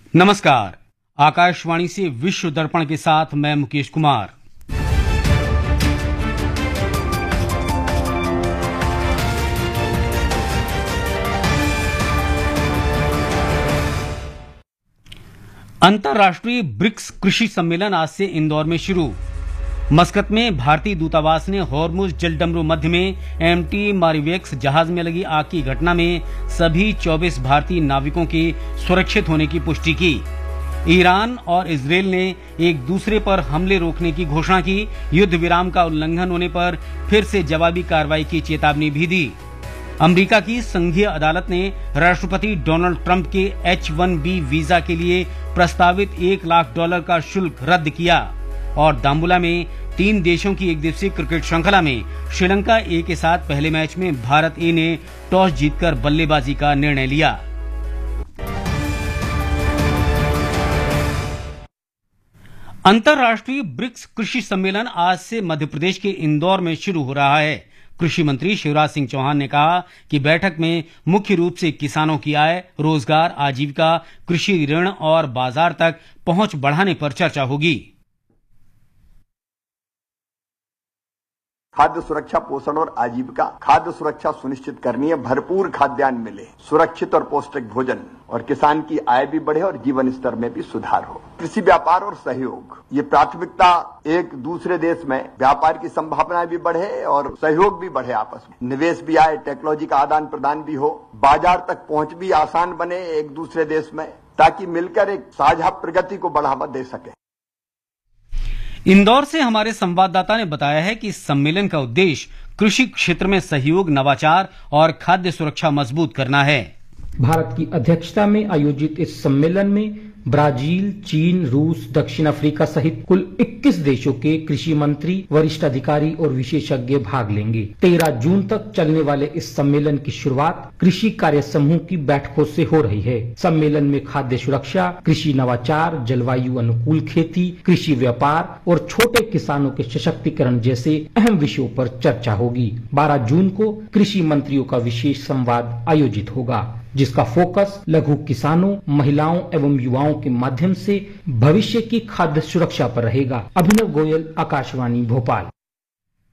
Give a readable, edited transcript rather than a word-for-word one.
नमस्कार। आकाशवाणी से विश्व दर्पण के साथ मैं मुकेश कुमार। अंतर्राष्ट्रीय ब्रिक्स कृषि सम्मेलन आज से इंदौर में शुरू। मस्कत में भारतीय दूतावास ने हॉर्मुज जलडमरू मध्य में एमटी मारिवेक्स जहाज में लगी आग की घटना में सभी 24 भारतीय नाविकों के सुरक्षित होने की पुष्टि की। ईरान और इजरायल ने एक दूसरे पर हमले रोकने की घोषणा की। युद्ध विराम का उल्लंघन होने पर फिर से जवाबी कार्रवाई की चेतावनी भी दी। अमेरिका की संघीय अदालत ने राष्ट्रपति डोनाल्ड ट्रंप के H-1B वीजा के लिए प्रस्तावित $1 लाख का शुल्क रद्द किया। और दाम्बुला में 3 देशों की एक दिवसीय क्रिकेट श्रृंखला में श्रीलंका ए के साथ पहले मैच में भारत ए ने टॉस जीतकर बल्लेबाजी का निर्णय लिया। अंतर्राष्ट्रीय ब्रिक्स कृषि सम्मेलन आज से मध्य प्रदेश के इंदौर में शुरू हो रहा है। कृषि मंत्री शिवराज सिंह चौहान ने कहा कि बैठक में मुख्य रूप से किसानों की आय, रोजगार, आजीविका, कृषि ऋण और बाजार तक पहुंच बढ़ाने पर चर्चा होगी। खाद्य सुरक्षा, पोषण और आजीविका। खाद्य सुरक्षा सुनिश्चित करनी है, भरपूर खाद्यान्न मिले, सुरक्षित और पौष्टिक भोजन, और किसान की आय भी बढ़े और जीवन स्तर में भी सुधार हो। कृषि व्यापार और सहयोग, ये प्राथमिकता। एक दूसरे देश में व्यापार की संभावनाएं भी बढ़े और सहयोग भी बढ़े, आपस में निवेश भी आए, टेक्नोलॉजी का आदान प्रदान भी हो, बाजार तक पहुंच भी आसान बने एक दूसरे देश में, ताकि मिलकर एक साझा प्रगति को बढ़ावा दे सके। इंदौर से हमारे संवाददाता ने बताया है कि इस सम्मेलन का उद्देश्य कृषि क्षेत्र में सहयोग, नवाचार और खाद्य सुरक्षा मजबूत करना है। भारत की अध्यक्षता में आयोजित इस सम्मेलन में ब्राजील, चीन, रूस, दक्षिण अफ्रीका सहित कुल 21 देशों के कृषि मंत्री, वरिष्ठ अधिकारी और विशेषज्ञ भाग लेंगे। 13 जून तक चलने वाले इस सम्मेलन की शुरुआत कृषि कार्य समूह की बैठकों से हो रही है। सम्मेलन में खाद्य सुरक्षा, कृषि नवाचार, जलवायु अनुकूल खेती, कृषि व्यापार और छोटे किसानों के सशक्तिकरण जैसे अहम विषयों पर चर्चा होगी। 12 जून को कृषि मंत्रियों का विशेष संवाद आयोजित होगा, जिसका फोकस लघु किसानों, महिलाओं एवं युवाओं के माध्यम से भविष्य की खाद्य सुरक्षा पर रहेगा। अभिनव गोयल, आकाशवाणी भोपाल।